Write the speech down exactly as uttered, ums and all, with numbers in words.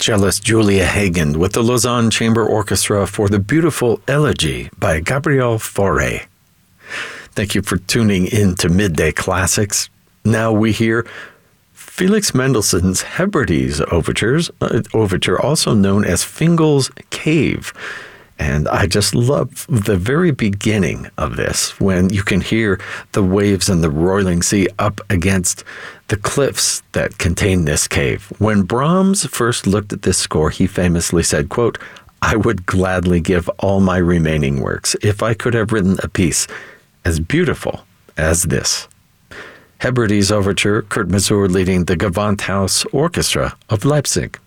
cellist Julia Hagen with the Lausanne Chamber Orchestra for the beautiful Elegy by Gabriel Fauré. Thank you for tuning in to Midday Classics. Now we hear Felix Mendelssohn's Hebrides Overtures, uh, Overture, also known as Fingal's Cave. And I just love the very beginning of this, when you can hear the waves and the roiling sea up against the cliffs that contain this cave. When Brahms first looked at this score, he famously said, quote, "I would gladly give all my remaining works if I could have written a piece as beautiful as this." Hebrides Overture, Kurt Masur leading the Gewandhaus Orchestra of Leipzig.